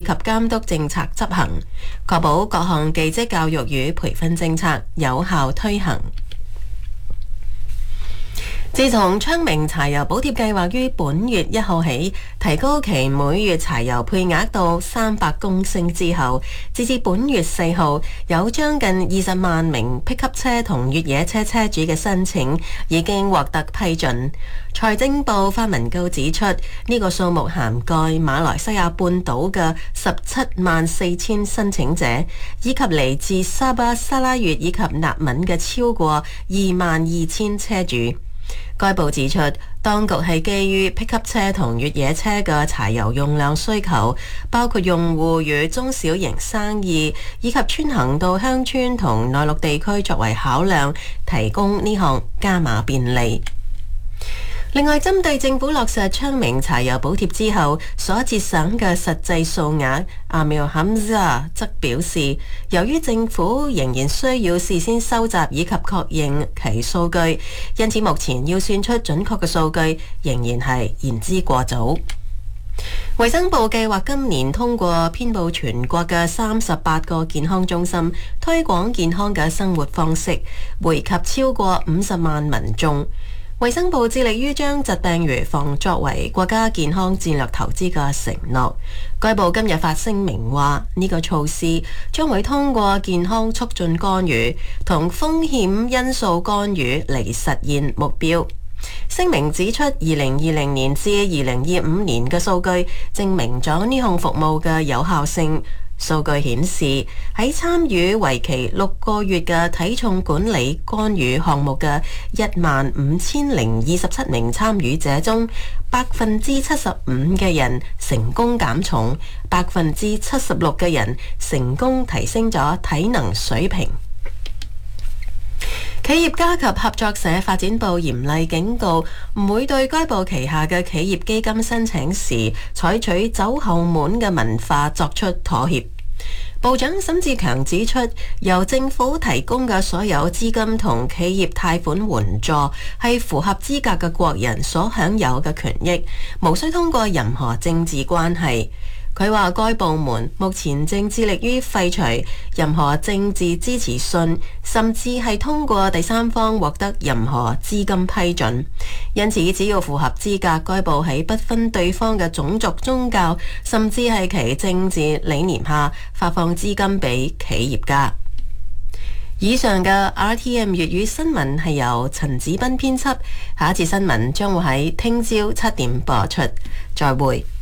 及監督政策執行，確保各項技職教育與培訓政策有效推行。自從昌明柴油補貼計劃於本月1號起提高其每月柴油配額到300公升之後，截至本月4號，有將近20萬名pik級車同越野車車主嘅申請已經獲得批准。財政部發文告指出，呢個數目涵蓋馬來西亞半島嘅174000申請者，以及嚟自沙巴、沙拉越以及納敏嘅超過22000車主。該部指出，當局係基於pik級車同越野車嘅柴油用量需求，包括用戶與中小型生意以及穿行到鄉村同內陸地區作為考量，提供呢項加碼便利。另外，針對政府落實昌明柴油補貼之後所節省嘅實際數額，阿苗坎扎則表示，由於政府仍然需要事先收集以及確認其數據，因此目前要算出準確嘅數據仍然係言之過早。衛生部計劃今年通過編佈全國嘅38個健康中心，推廣健康嘅生活方式，惠及超過50萬民眾。衛生部致力於將疾病預防作為國家健康戰略投資嘅承諾。該部今日發聲明話，呢個措施將會通過健康促進干預同風險因素干預嚟實現目標。聲明指出，2020年至2025年嘅數據證明咗呢項服務嘅有效性。數據顯示，喺參與為期6個月嘅體重管理干預項目嘅15027名參與者中，75%嘅人成功減重，76%嘅人成功提升咗體能水平。企業家及合作社發展部嚴厲警告，唔會對該部旗下嘅企業基金申請時採取走後門嘅文化作出妥協。部長沈志強指出，由政府提供嘅所有資金同企業貸款援助係符合資格嘅國人所享有嘅權益，無需通過任何政治關係。佢話該部門目前正致力於廢除任何政治支持信，甚至係通過第三方獲得任何資金批准。因此，只要符合資格，該部喺不分對方嘅種族、宗教，甚至係其政治理念下發放資金俾企業家。以上嘅 RTM 粵語新聞係由陳子斌編輯，下一次新聞將會喺聽朝7點播出。再會。